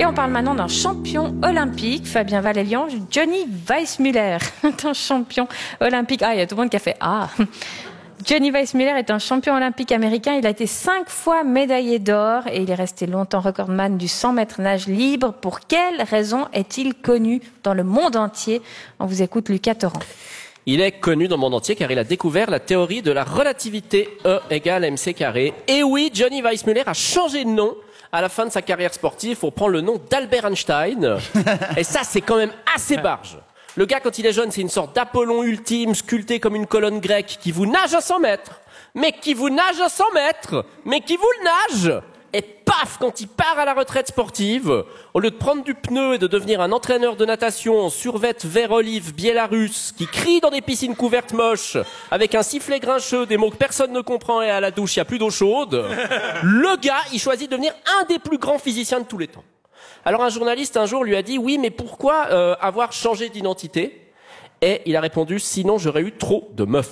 Et on parle maintenant d'un champion olympique, Fabien Valélian, Johnny Weissmuller, un champion olympique. Ah, il y a tout le monde qui a fait « Ah !» Johnny Weissmuller est un champion olympique américain. Il a été 5 fois médaillé d'or et il est resté longtemps recordman du 100 mètres nage libre. Pour quelle raison est-il connu dans le monde entier? On vous écoute Lucas Torrent. Il est connu dans le monde entier car il a découvert la théorie de la relativité E égale mc carré. Et oui, Johnny Weissmuller a changé de nom à la fin de sa carrière sportive pour prendre le nom d'Albert Einstein. Et ça, c'est quand même assez barge. Le gars, quand il est jeune, c'est une sorte d'Apollon ultime, sculpté comme une colonne grecque, qui vous nage à 100 mètres, mais qui vous nage à 100 mètres, mais qui vous le nage. Et paf, quand il part à la retraite sportive, au lieu de prendre du pneu et de devenir un entraîneur de natation en survêt vert olive biélorusse, qui crie dans des piscines couvertes moches, avec un sifflet grincheux, des mots que personne ne comprend et à la douche, il n'y a plus d'eau chaude, le gars, il choisit de devenir un des plus grands physiciens de tous les temps. Alors un journaliste un jour lui a dit « Oui, mais pourquoi avoir changé d'identité ?» Et il a répondu « Sinon j'aurais eu trop de meufs. »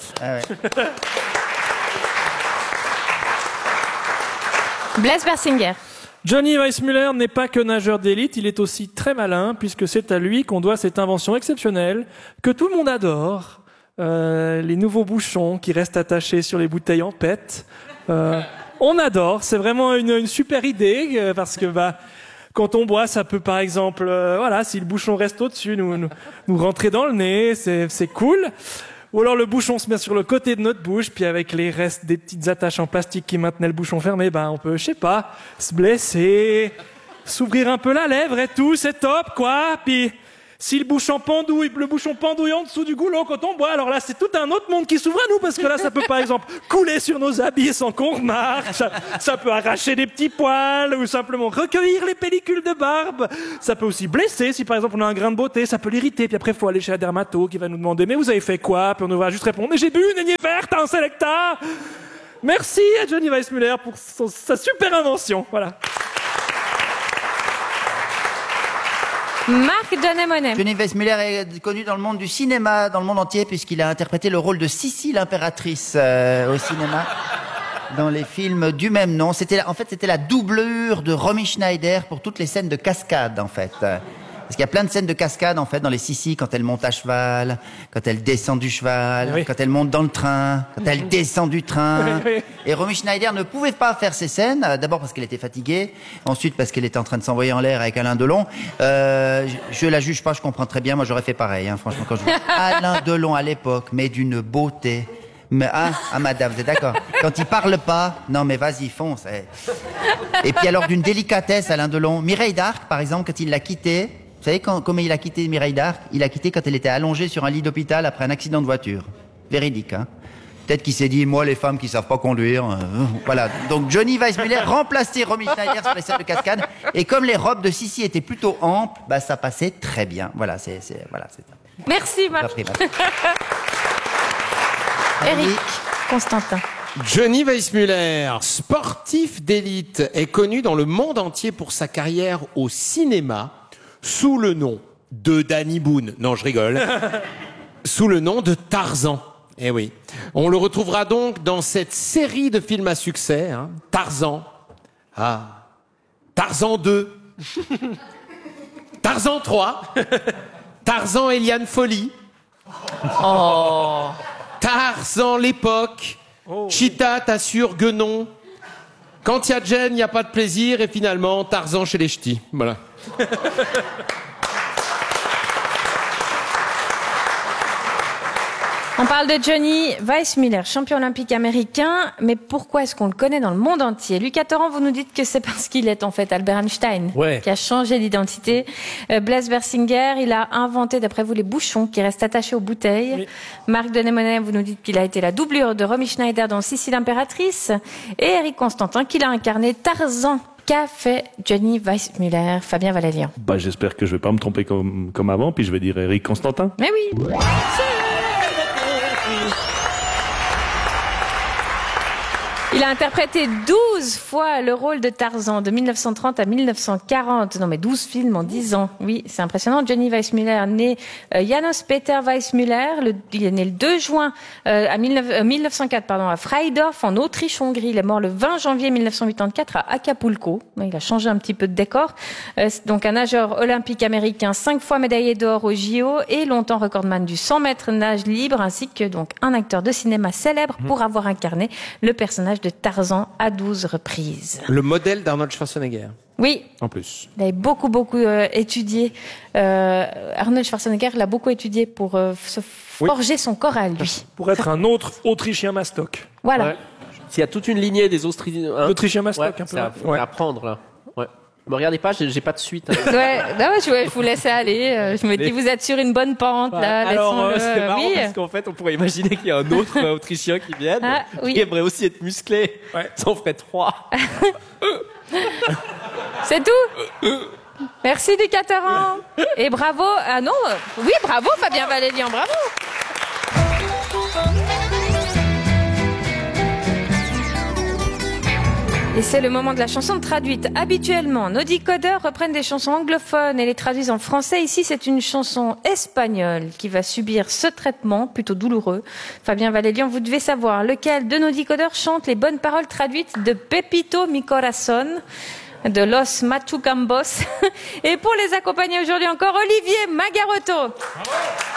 Blaise Bersinger. Johnny Weissmuller n'est pas que nageur d'élite, il est aussi très malin, puisque c'est à lui qu'on doit cette invention exceptionnelle que tout le monde adore. Les nouveaux bouchons qui restent attachés sur les bouteilles en PET. On adore, c'est vraiment une super idée, parce que quand on boit, ça peut par exemple, si le bouchon reste au-dessus, nous rentrer dans le nez, c'est cool. Ou alors le bouchon se met sur le côté de notre bouche, puis avec les restes des petites attaches en plastique qui maintenaient le bouchon fermé, on peut, se blesser, s'ouvrir un peu la lèvre et tout, c'est top, quoi. Puis si le bouchon pendouille en dessous du goulot quand on boit, alors là c'est tout un autre monde qui s'ouvre à nous, parce que là ça peut par exemple couler sur nos habits sans qu'on remarque, ça peut arracher des petits poils, ou simplement recueillir les pellicules de barbe, ça peut aussi blesser, si par exemple on a un grain de beauté, ça peut l'irriter, puis après il faut aller chez la dermato qui va nous demander « Mais vous avez fait quoi ?» Puis on va juste répondre « Mais j'ai bu une aignées verte à un Selecta !» Merci à Johnny Weissmuller pour sa super invention, voilà. Marc Denemonet. Johnny Weissmuller est connu dans le monde du cinéma, dans le monde entier, puisqu'il a interprété le rôle de Sissi l'impératrice au cinéma, dans les films du même nom. C'était la doublure de Romy Schneider pour toutes les scènes de cascade, en fait. Parce qu'il y a plein de scènes de cascade, en fait, dans les Sissi, quand elle monte à cheval, quand elle descend du cheval, oui. quand elle monte dans le train, quand elle descend du train. Oui. Et Romy Schneider ne pouvait pas faire ces scènes, d'abord parce qu'elle était fatiguée, ensuite parce qu'elle était en train de s'envoyer en l'air avec Alain Delon. Je la juge pas, je comprends très bien, moi j'aurais fait pareil, franchement, quand je vois Alain Delon à l'époque, mais d'une beauté. Mais madame, vous êtes d'accord? Quand il parle pas, non mais vas-y, fonce. Et puis alors d'une délicatesse, Alain Delon. Mireille d'Arc, par exemple, quand il l'a quittée, vous savez comment il a quitté Mireille d'Arc? Il a quitté quand elle était allongée sur un lit d'hôpital après un accident de voiture. Véridique, hein. Peut-être qu'il s'est dit, moi, les femmes qui savent pas conduire, voilà. Donc, Johnny Weissmuller remplaçait Romy Schneider sur les scènes de cascade. Et comme les robes de Sissi étaient plutôt amples, ça passait très bien. Voilà, c'est. Merci, Marc. Eric Constantin. Johnny Weissmuller, sportif d'élite, est connu dans le monde entier pour sa carrière au cinéma sous le nom de Danny Boone. Non, je rigole. Sous le nom de Tarzan. Eh oui. On le retrouvera donc dans cette série de films à succès, Tarzan. Tarzan 2. Tarzan 3. Tarzan et Liane Folly. Tarzan l'époque. Cheetah t'assure Guenon. Quand il y a Jen, il n'y a pas de plaisir. Et finalement, Tarzan chez les ch'tis. Voilà. On parle de Johnny Weissmuller, champion olympique américain, mais pourquoi est-ce qu'on le connaît dans le monde entier? Lucas Torrent, vous nous dites que c'est parce qu'il est en fait Albert Einstein, qui a changé d'identité. Blaise Bersinger, il a inventé, d'après vous, les bouchons qui restent attachés aux bouteilles. Oui. Marc Denemonet, vous nous dites qu'il a été la doublure de Romy Schneider dans Sissi l'impératrice. Et Eric Constantin, qu'il a incarné Tarzan. Qu'a fait Johnny Weissmuller? Fabien Valélian. J'espère que je vais pas me tromper comme avant, puis je vais dire Eric Constantin. Mais oui. Il a interprété 12 fois le rôle de Tarzan, de 1930 à 1940. Non, mais 12 films en 10 ans. Oui, c'est impressionnant. Johnny Weissmuller, né Janos Peter Weissmuller, il est né le 2 juin 1904 à Freidorf, en Autriche-Hongrie. Il est mort le 20 janvier 1984 à Acapulco. Il a changé un petit peu de décor. Donc un nageur olympique américain, 5 fois médaillé d'or au JO et longtemps recordman du 100 mètres nage libre, ainsi que donc un acteur de cinéma célèbre pour avoir incarné le personnage de Tarzan à 12 reprises. Le modèle d'Arnold Schwarzenegger. Oui. En plus. Il avait beaucoup étudié. Arnold Schwarzenegger l'a beaucoup étudié pour se forger son corps à lui. Pour être un autre Autrichien mastoc. Voilà. Ouais. S'il y a toute une lignée des Autrichiens... Autrichiens mastoc, un peu. C'est à apprendre, là. Ouais. Me regardez pas, j'ai pas de suite. Je vous laisse aller. Je me dis, vous êtes sur une bonne pente, là. Alors, c'est marrant parce qu'en fait, on pourrait imaginer qu'il y a un autre Autrichien qui vienne, qui aimerait aussi être musclé. Ouais. Ça en ferait 3. C'est tout? Merci du Cateran. Et bravo. Ah non, oui, bravo Fabien Valélian, bravo. Et c'est le moment de la chanson traduite. Habituellement, nos décodeurs reprennent des chansons anglophones et les traduisent en français. Ici, c'est une chanson espagnole qui va subir ce traitement plutôt douloureux. Fabien Valélian, vous devez savoir lequel de nos décodeurs chante les bonnes paroles traduites de Pepito mi corazón, de Los Machucambos. Et pour les accompagner aujourd'hui encore, Olivier Magaroto. Bravo.